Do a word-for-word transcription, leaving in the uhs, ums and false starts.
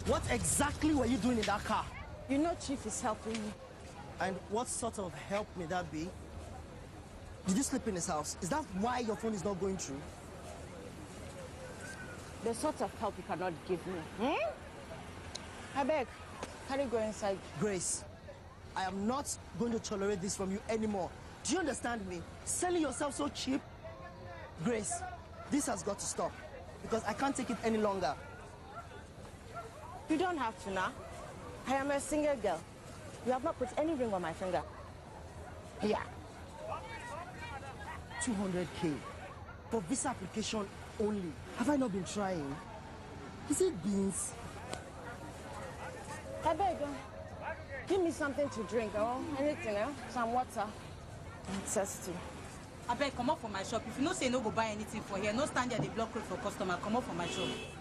What exactly were you doing in that car? You know Chief is helping me. And what sort of help may that be? Did you sleep in his house? Is that why your phone is not going through? The sort of help you cannot give me. Hmm? I beg, can you go inside? Grace, I am not going to tolerate this from you anymore. Do you understand me? Selling yourself so cheap? Grace, this has got to stop because I can't take it any longer. You don't have to now. I am a single girl. You have not put any ring on my finger. Yeah. two hundred K for visa application only. Have I not been trying? Is it beans? I beg you. Give me something to drink, oh, anything, eh? Some water. I'm thirsty. I beg, come up from my shop. If you no say no go buy anything for here, no stand there, they block road for customer. Come up from my shop.